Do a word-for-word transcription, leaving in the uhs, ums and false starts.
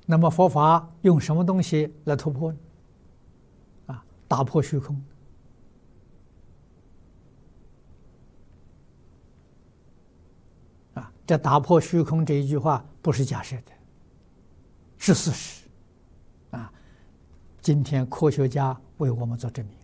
那么佛法用什么东西来突破呢？啊，打破虚空。啊，这打破虚空这一句话不是假设的，是事实。啊，今天科学家为我们做证明。